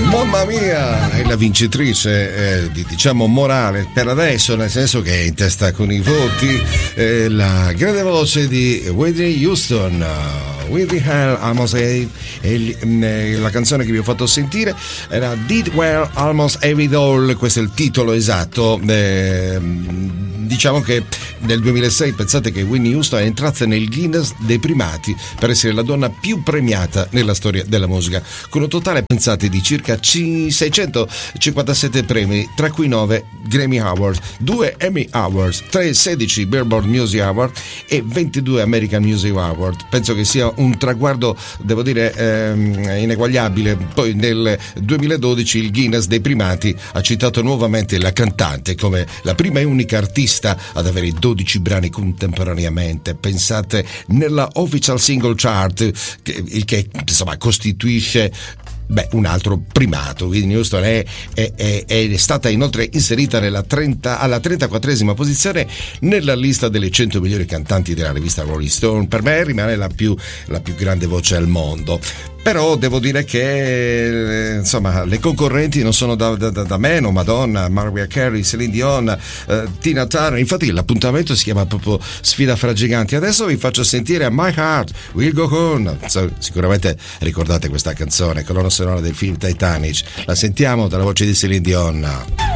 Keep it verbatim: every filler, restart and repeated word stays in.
Mamma mia, è la vincitrice eh, di, diciamo, morale per adesso, nel senso che è in testa con i voti, eh, la grande voce di Whitney Houston. Whitney Almost Every, e la canzone che vi ho fatto sentire era Did Well Almost Every Doll, questo è il titolo esatto. Eh, diciamo che nel duemilasei, pensate che Whitney Houston è entrata nel Guinness dei primati per essere la donna più premiata nella storia della musica, con un totale, pensate, di circa seicentocinquantasette premi, tra cui nove Grammy Awards, due Emmy Awards, tre sedici Billboard Music Awards e ventidue American Music Awards. Penso che sia un traguardo, devo dire, ehm, ineguagliabile. Poi nel duemiladodici il Guinness dei primati ha citato nuovamente la cantante come la prima e unica artista ad avere dodici brani contemporaneamente, pensate, nella Official Single Chart, che, il che insomma costituisce Beh, un altro primato. Whitney Houston è, è, è, è stata inoltre inserita nella trenta, alla trentaquattresima posizione nella lista delle cento migliori cantanti della rivista Rolling Stone. Per me rimane la più, la più grande voce al mondo. Però devo dire che insomma le concorrenti non sono da, da, da meno: Madonna, Mariah Carey, Celine Dion, eh, Tina Turner. Infatti l'appuntamento si chiama proprio Sfida fra giganti. Adesso vi faccio sentire My Heart Will Go On. So, sicuramente ricordate questa canzone, colonna sonora del film Titanic. La sentiamo dalla voce di Celine Dion.